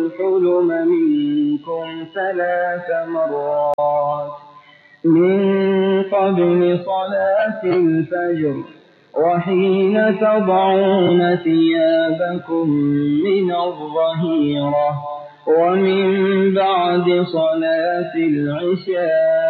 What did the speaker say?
الحلم منكم 3 مرات من قبل صلاة الفجر وحين تضعون ثيابكم من الظهيرة ومن بعد صلاة العشاء